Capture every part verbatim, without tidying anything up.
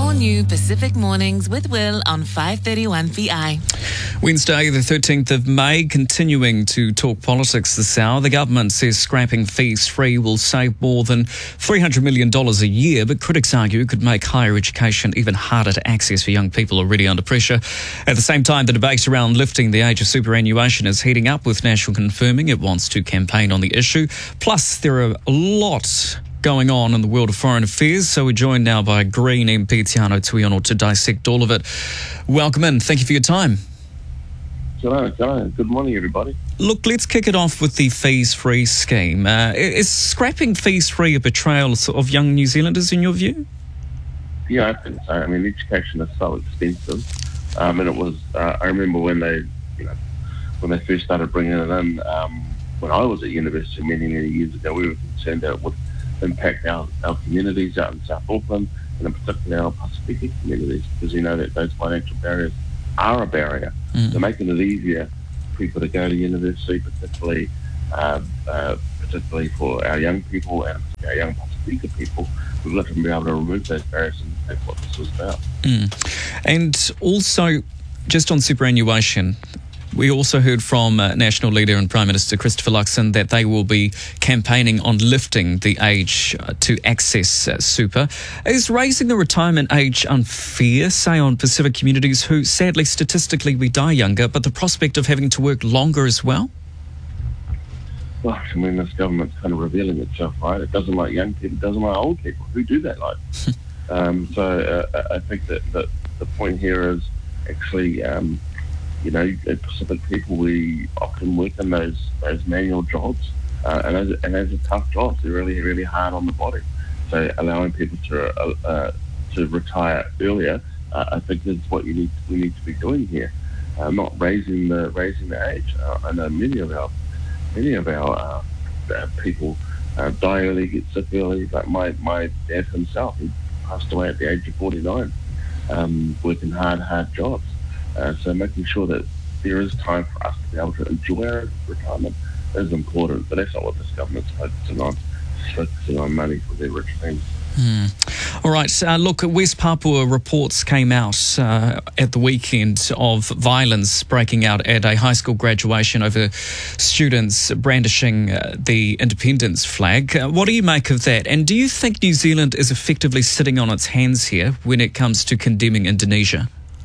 all new Pacific Mornings with Will on five thirty-one V I. Wednesday, the thirteenth of May, continuing to talk politics this hour. The government says scrapping fees free will save more than three hundred million dollars a year, but critics argue it could make higher education even harder to access for young people already under pressure. At the same time, the debate around lifting the age of superannuation is heating up, with National confirming it wants to campaign on the issue. Plus, there are a lot going on in the world of foreign affairs, so we're joined now by Green M P Tiano Tuiono to dissect all of it. Welcome in. Thank you for your time. Hello, hello. Good morning, everybody. Look, let's kick it off with the fees-free scheme. Uh, is scrapping fees-free a betrayal of young New Zealanders, in your view? Yeah, I think so. I mean, education is so expensive, um, and it was. Uh, I remember when they, you know, when they first started bringing it in. Um, when I was at university many, many years ago, we were concerned that it would impact our, our communities out in South Auckland, and in particular our Pasifika communities, because you know that those financial barriers are a barrier. Mm. So making it easier for people to go to university, particularly uh, uh, particularly for our young people and our young Pasifika people, we've got to be able to remove those barriers, and that's what this is about. Mm. And also, just on superannuation, we also heard from uh, National Leader and Prime Minister Christopher Luxon that they will be campaigning on lifting the age uh, to access uh, super. Is raising the retirement age unfair, say, on Pacific communities who, sadly, statistically, we die younger, but the prospect of having to work longer as well? Well, I mean, this government's kind of revealing itself, right? It doesn't like young people, it doesn't like old people. Who do that like? um, so uh, I think that, that the point here is actually... Um, You know, at Pacific people, we often work in those those manual jobs, uh, and those, and those are tough jobs. They're really, really hard on the body. So allowing people to uh, uh, to retire earlier, uh, I think is what you need. We need to be doing here, uh, not raising the raising the age. Uh, I know many of our many of our uh, uh, people uh, die early, get sick early. Like my my dad himself, he passed away at the age of forty-nine, um, working hard, hard jobs. Uh, so making sure that there is time for us to be able to enjoy our retirement is important, but that's not what this government's focusing on. It's focusing on money for their rich friends. Hmm. All right. Uh, look, West Papua reports came out uh, at the weekend of violence breaking out at a high school graduation over students brandishing uh, the independence flag. Uh, what do you make of that? And do you think New Zealand is effectively sitting on its hands here when it comes to condemning Indonesia?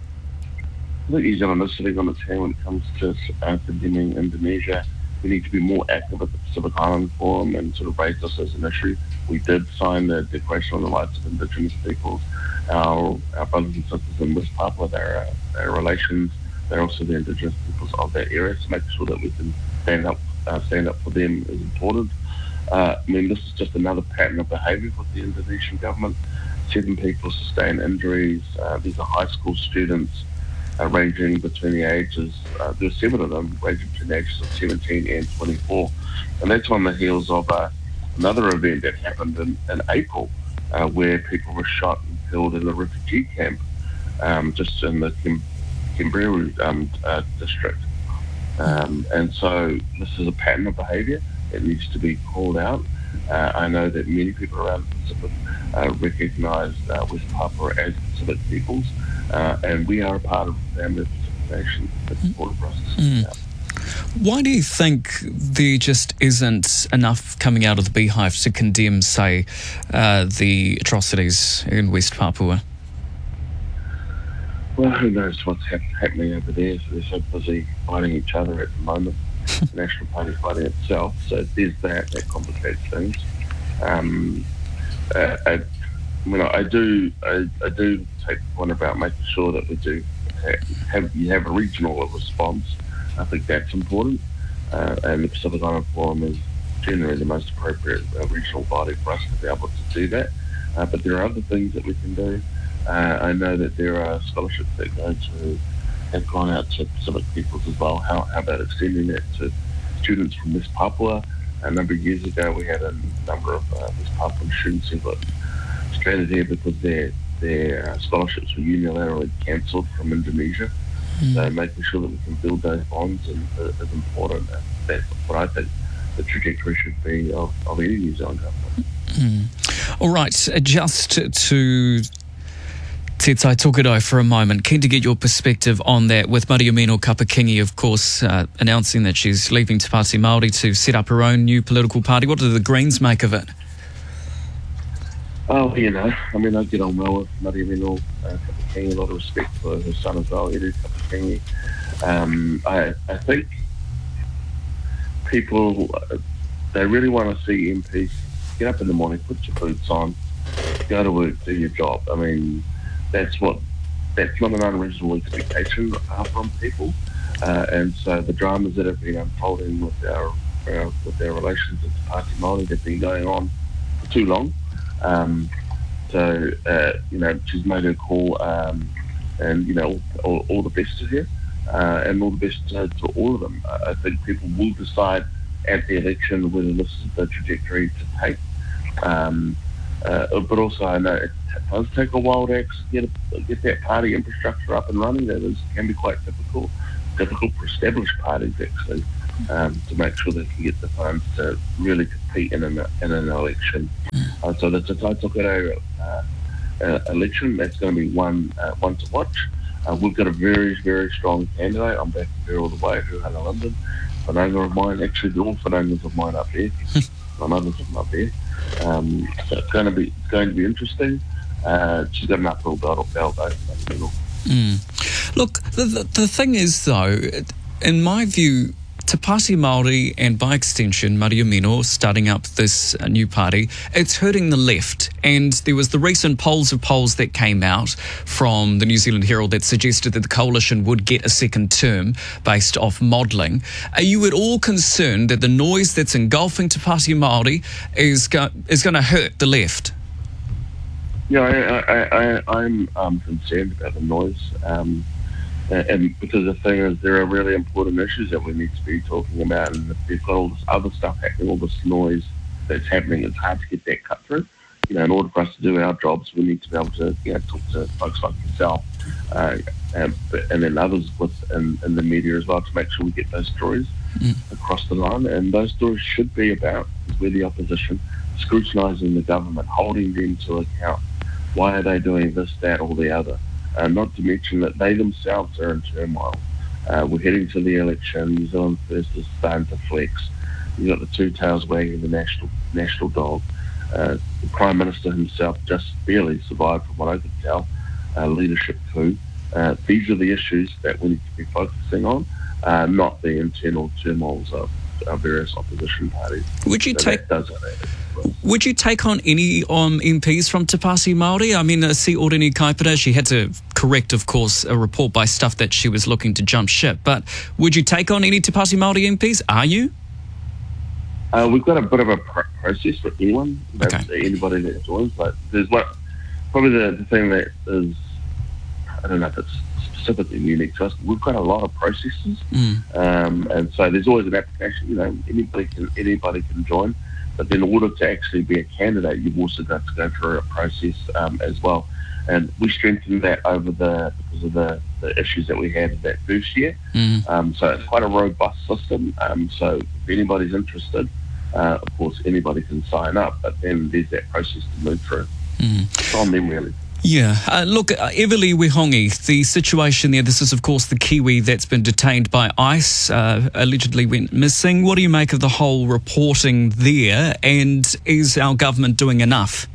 I think New Zealand is sitting on its hand when it comes to uh, condemning Indonesia. We need to be more active at the Pacific Island Forum and sort of raise this as an issue. We did sign the Declaration on the Rights of Indigenous Peoples. Our, our brothers and sisters in West Papua, their, uh, their relations, they're also the Indigenous peoples of that area, so making sure that we can stand up uh, stand up for them is important. Uh, I mean, this is just another pattern of behaviour with the Indonesian government. Seven people sustain injuries. Uh, these are high school students. Uh, ranging between the ages, uh, there's seven of them, ranging between the ages of seventeen and twenty-four. And that's on the heels of uh, another event that happened in, in April, uh, where people were shot and killed in a refugee camp, um, just in the Kim- Kimberu um, uh, district. Um, and so this is a pattern of behaviour. It needs to be called out. Uh, I know that many people around the Pacific uh, recognise uh, West Papua as Pacific peoples. Uh, and we are a part of the family of Pacific Nation. It's important for us to see that. Why do you think there just isn't enough coming out of the beehive to condemn, say, uh, the atrocities in West Papua? Well, who knows what's hap- happening over there? So they're so busy fighting each other at the moment. The National Party fighting itself. So there's that. That complicates things. Um, uh, I, you know, I do, I, I do take the point about making sure that we do have you have a regional response. I think that's important, uh, and the Pacific Island Forum is generally the most appropriate uh, regional body for us to be able to do that. Uh, but there are other things that we can do. Uh, I know that there are scholarships that go to have gone out to Pacific peoples as well. How, how about extending that to students from West Papua? A number of years ago, we had a number of uh, West Papuan students who got stranded here because their their uh, scholarships were unilaterally cancelled from Indonesia. Mm. So making sure that we can build those bonds is, is important. And that's what I think the trajectory should be of, of any New Zealand government. Mm. All right, uh, just to Te Tai Tokerau for a moment. Keen to get your perspective on that, with Mariamino Kapakingi, of course, uh, announcing that she's leaving Te Pāti Māori to set up her own new political party. What do the Greens make of it? Oh, you know, I mean, I get on well with Mariamino uh, Kapakingi, a lot of respect for her son as well, Edu Kapakingi. Um, I, I think people, uh, they really want to see M Ps get up in the morning, put your boots on, go to work, do your job. I mean, that's what, that's not an unreasonable expectation uh, from people. Uh, and so the dramas that have been unfolding with our, our with our relations with Te Pāti Māori, they've been going on for too long. Um, so, uh, you know, she's made her call, um, and, you know, all, all the best to her, uh, and all the best to, to all of them. I think people will decide at the election whether this is the trajectory to take. Um, uh, but also, I know it does take a while to actually get, a, get that party infrastructure up and running. That is, can be quite difficult, difficult for established parties, actually, um, to make sure they can get the funds to really compete in an, in an election. Uh, so the Te Tai Tokerau uh, uh, election, that's going to be one uh, one to watch. Uh, we've got a very, very strong candidate. I'm backing her all the way, Hannah Linden. Whananga of mine, actually all whanangas of mine up there. My mother's from up there. Um, so it's going to be it's going to be interesting. Uh, she's got an uphill battle, though. Mm. Look, the, the, the thing is, though, in my view, Te Pāti Māori and by extension Mariamino starting up this uh, new party, it's hurting the left. And there was the recent polls of polls that came out from the New Zealand Herald that suggested that the coalition would get a second term based off modelling. Are you at all concerned that the noise that's engulfing Te Pāti Māori is, go- is going to hurt the left? Yeah, I, I, I, I'm um, concerned about the noise. Um, And because the thing is, there are really important issues that we need to be talking about, and if we've got all this other stuff happening, all this noise that's happening, it's hard to get that cut through. You know, in order for us to do our jobs, we need to be able to, you know, talk to folks like yourself, uh, and, and then others with in, in the media as well, to make sure we get those stories mm. across the line. And those stories should be about, because we're the opposition, scrutinising the government, holding them to account. Why are they doing this, that, or the other? Uh, not to mention that they themselves are in turmoil. Uh, we're heading to the election. New Zealand First is starting to flex. You've got the two tails wagging the national national dog. Uh, the Prime Minister himself just barely survived, from what I could tell, uh, leadership coup. Uh, these are the issues that we need to be focusing on, uh, not the internal turmoils of, of various opposition parties. Would you so take... That does it. Would you take on any um, M Ps from Te Pāti Māori? I mean, uh, Si Oreni Kaipara, she had to correct, of course, a report by Stuff that she was looking to jump ship. But would you take on any Te Pāti Māori M Ps? Are you? Uh, we've got a bit of a pr- process for anyone, okay. anybody that joins. But there's one, probably the, the thing that is, I don't know if it's specifically unique to us. We've got a lot of processes, mm. um, and so there's always an application. You know, anybody can anybody can join. But in order to actually be a candidate, you've also got to go through a process um, as well. And we strengthened that over the because of the, the issues that we had in that first year. Mm. Um, so it's quite a robust system. Um, so if anybody's interested, uh, of course, anybody can sign up. But then there's that process to move through. Mm. It's on them, really. Yeah. Uh, look, uh, Everly Wihongi, the situation there, this is, of course, the Kiwi that's been detained by ICE, uh, allegedly went missing. What do you make of the whole reporting there? And is our government doing enough?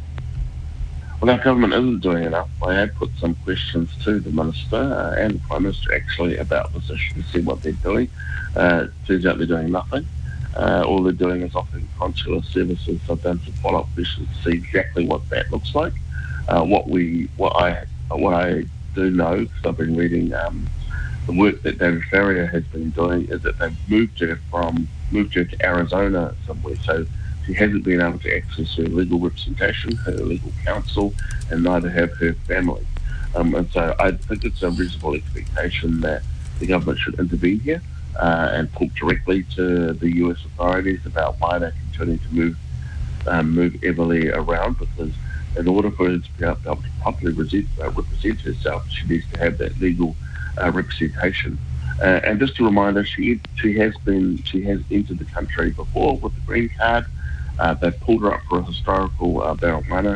Well, our government isn't doing enough. I had put some questions to the Minister uh, and the Prime Minister, actually, about this issue to see what they're doing. Uh, turns out they're doing nothing. Uh, all they're doing is offering consular services. I've done some follow-up questions to see exactly what that looks like. Uh, what we, what I, what I do know, because I've been reading um, the work that David Farrier has been doing, is that they've moved her from moved her to Arizona somewhere. So she hasn't been able to access her legal representation, her legal counsel, and neither have her family. Um, and so I think it's a reasonable expectation that the government should intervene here uh, and talk directly to the U S authorities about why they're continuing to move um, move Everly around, because in order for her to be able to properly represent, uh, represent herself, she needs to have that legal uh, representation. Uh, and just a reminder, she she has been she has entered the country before with the green card. Uh, they've pulled her up for a historical uh, marijuana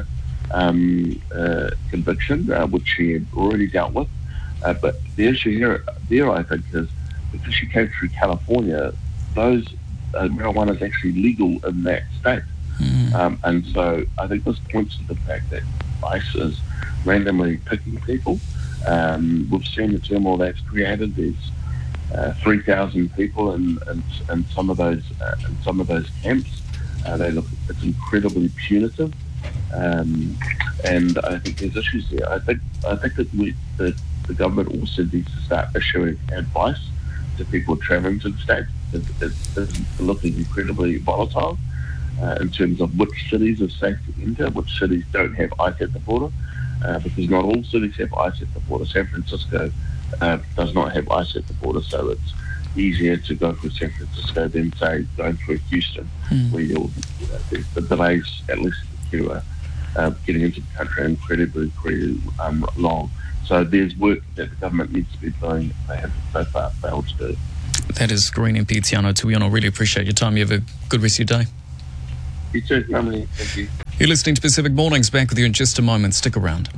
um, uh, conviction, uh, which she had already dealt with. Uh, but the issue here, there, I think, is because she came through California, those uh, marijuana is actually legal in that state. Mm. Um, and so I think this points to the fact that ICE is randomly picking people. Um, we've seen the turmoil that's created. There's uh, three thousand people in, in, in some of those uh, in some of those camps. Uh, they look it's incredibly punitive, um, and I think there's issues there. I think I think that we the, the government also needs to start issuing advice to people travelling to the states. It, it, it's looking incredibly volatile uh, in terms of which cities are safe to enter, which cities don't have ICE at the border. Uh, because not all cities have ICE at the border. San Francisco uh, does not have ICE at the border, so it's easier to go through San Francisco than, say, going through Houston, mm. where you'll, you know, the, the delays, at least to uh, uh, getting into the country, are incredibly, incredibly um, long. So there's work that the government needs to be doing. They have so far failed to do. That is Green M P Tiano Tuiono. Really appreciate your time. You have a good rest of your day. You too, Emily. Thank you. You're listening to Pacific Mornings. Back with you in just a moment. Stick around.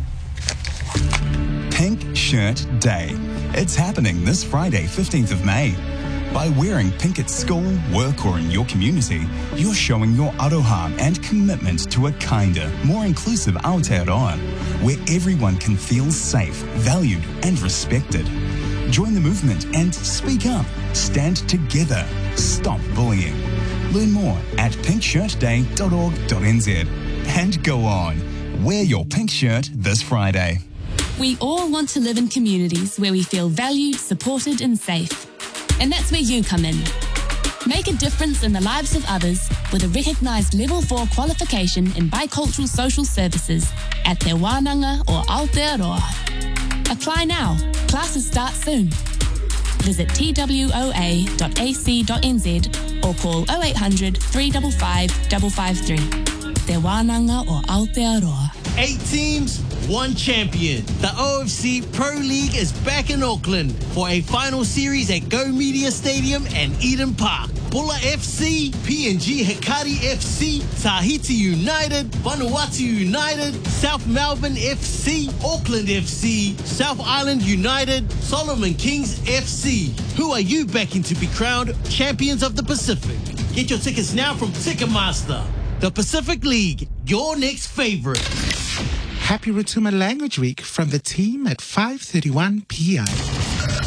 Pink Shirt Day. It's happening this Friday, fifteenth of May. By wearing pink at school, work or in your community, you're showing your aroha and commitment to a kinder, more inclusive Aotearoa, where everyone can feel safe, valued and respected. Join the movement and speak up. Stand together. Stop bullying. Learn more at pink shirt day dot org dot n z. And go on. Wear your pink shirt this Friday. We all want to live in communities where we feel valued, supported and safe. And that's where you come in. Make a difference in the lives of others with a recognised Level four qualification in Bicultural Social Services at Te Wānanga or Aotearoa. Apply now. Classes start soon. Visit t w o a dot a c dot n z or call oh eight hundred, three five five, five five three. Te Wānanga or Aotearoa. Eight teams, one champion. The O F C Pro League is back in Auckland for a final series at Go Media Stadium and Eden Park. Bulla F C, P N G Hikari F C, Tahiti United, Vanuatu United, South Melbourne F C, Auckland F C, South Island United, Solomon Kings F C. Who are you backing to be crowned champions of the Pacific? Get your tickets now from Ticketmaster. The Pacific League, your next favorite. Happy Rotuma Language Week from the team at five thirty-one P M.